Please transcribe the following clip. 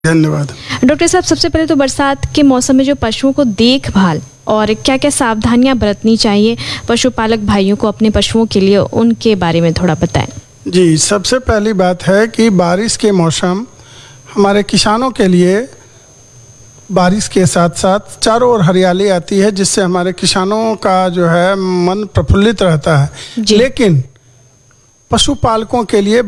धन्यवाद। डॉक्टर साहब, सबसे पहले तो बरसात के मौसम में जो पशुओं को देखभाल और क्या क्या सावधानियां बरतनी चाहिए पशुपालक भाइयों को अपने पशुओं के लिए, उनके बारे में थोड़ा बताएं। जी, सबसे पहली बात है कि बारिश के मौसम हमारे किसानों के लिए, बारिश के साथ साथ चारों ओर हरियाली आती है, जिससे हमारे किसानों का जो है मन प्रफुल्लित रहता है। लेकिन पशुपालकों के लिए